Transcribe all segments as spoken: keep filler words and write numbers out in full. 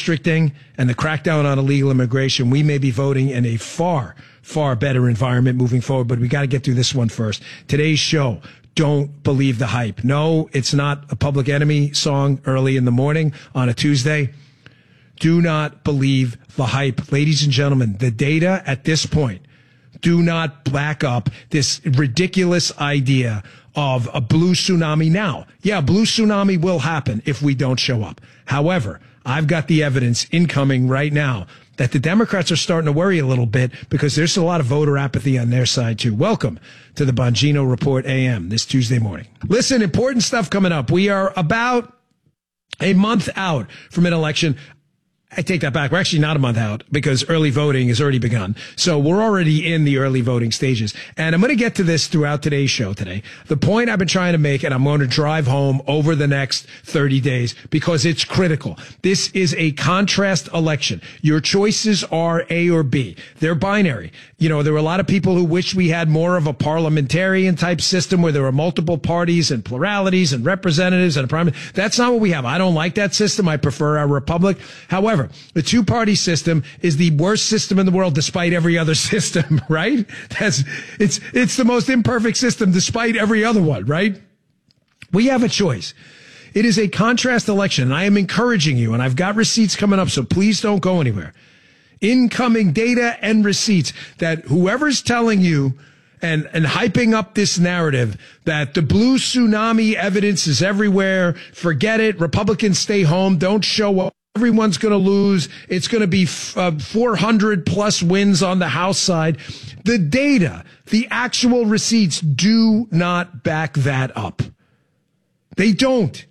redistricting and the crackdown on illegal immigration, we may be voting in a far, far better environment moving forward. But we got to get through this one first. Today's show, don't believe the hype. No, it's not a Public Enemy song early in the morning on a Tuesday. Do not believe the hype. Ladies and gentlemen, the data at this point do not back up this ridiculous idea of a blue tsunami now. Yeah, blue tsunami will happen if we don't show up. However, I've got the evidence incoming right now that the Democrats are starting to worry a little bit because there's a lot of voter apathy on their side too. Welcome to the Bongino Report A M this Tuesday morning. Listen, important stuff coming up. We are about a month out from an election. I take that back. We're actually not a month out because early voting has already begun. So we're already in the early voting stages. And I'm going to get to this throughout today's show today. The point I've been trying to make, and I'm going to drive home over the next thirty days because it's critical. This is a contrast election. Your choices are A or B. They're binary. You know, there were a lot of people who wish we had more of a parliamentarian type system where there were multiple parties and pluralities and representatives and a prime. That's not what we have. I don't like that system. I prefer our republic. However, the two-party system is the worst system in the world despite every other system, right? That's, it's, it's the most imperfect system despite every other one, right? We have a choice. It is a contrast election, and I am encouraging you, and I've got receipts coming up, so please don't go anywhere. Incoming data and receipts that whoever's telling you and, and hyping up this narrative that the blue tsunami evidence is everywhere, forget it, Republicans stay home, don't show up. Everyone's going to lose. It's going to be uh, four hundred plus wins on the House side. The data, the actual receipts do not back that up. They don't.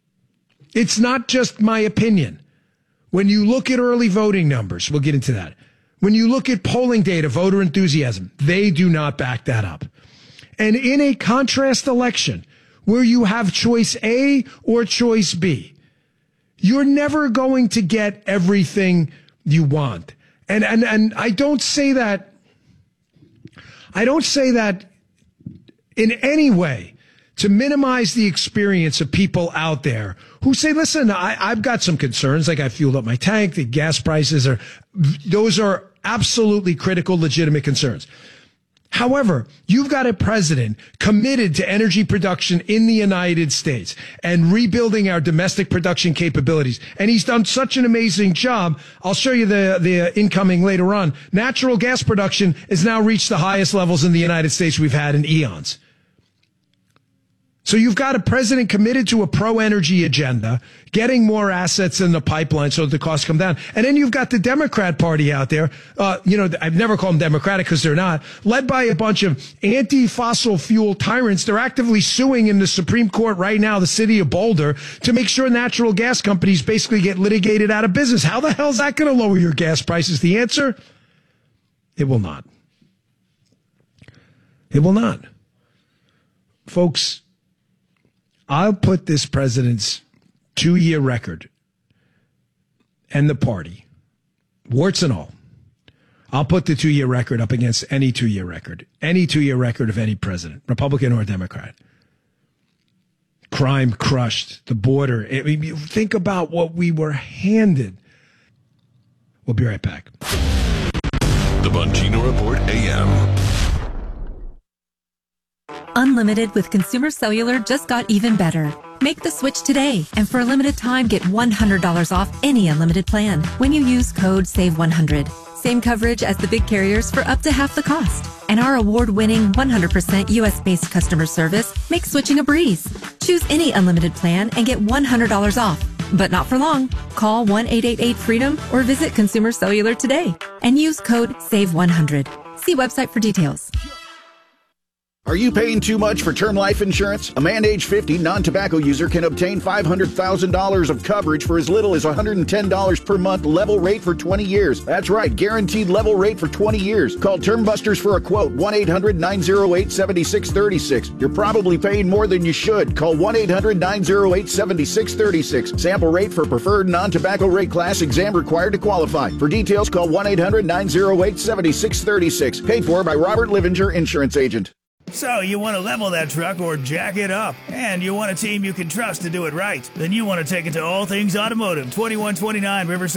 It's not just my opinion. When you look at early voting numbers, we'll get into that. When you look at polling data, voter enthusiasm, they do not back that up. And in a contrast election where you have choice A or choice B, you're never going to get everything you want. And, and, and I don't say that, I don't say that in any way to minimize the experience of people out there who say, listen, I, I've got some concerns, like I fueled up my tank, the gas prices are, those are absolutely critical, legitimate concerns. However, you've got a president committed to energy production in the United States and rebuilding our domestic production capabilities. And he's done such an amazing job. I'll show you the, the incoming later on. Natural gas production has now reached the highest levels in the United States we've had in eons. So you've got a president committed to a pro-energy agenda, getting more assets in the pipeline so the costs come down. And then you've got the Democrat Party out there. Uh, you know, I've never called them Democratic because they're not. Led by a bunch of anti-fossil fuel tyrants. They're actively suing in the Supreme Court right now, the city of Boulder, to make sure natural gas companies basically get litigated out of business. How the hell is that going to lower your gas prices? The answer? It will not. It will not. Folks, I'll put this president's two-year record and the party, warts and all. I'll put the two-year record up against any two-year record, any two-year record of any president, Republican or Democrat. Crime crushed, the border. I mean, think about what we were handed. We'll be right back. The Bongino Report A M. Unlimited with Consumer Cellular just got even better. Make the switch today, and for a limited time, get one hundred dollars off any unlimited plan when you use code save one hundred. Same coverage as the big carriers for up to half the cost. And our award-winning one hundred percent U S-based customer service makes switching a breeze. Choose any unlimited plan and get one hundred dollars off. But not for long. Call one eight eight eight freedom or visit Consumer Cellular today and use code save one hundred. See website for details. Are you paying too much for term life insurance? A man age fifty non-tobacco user can obtain five hundred thousand dollars of coverage for as little as one hundred ten dollars per month, level rate for twenty years. That's right, guaranteed level rate for twenty years. Call Term Busters for a quote, one eight hundred nine oh eight seven six three six. You're probably paying more than you should. Call one eight hundred nine oh eight seven six three six. Sample rate for preferred non-tobacco rate class, exam required to qualify. For details, call one eight hundred nine oh eight seven six three six. Paid for by Robert Livinger, Insurance Agent. So you want to level that truck or jack it up, and you want a team you can trust to do it right. Then you want to take it to All Things Automotive, twenty-one twenty-nine Riverside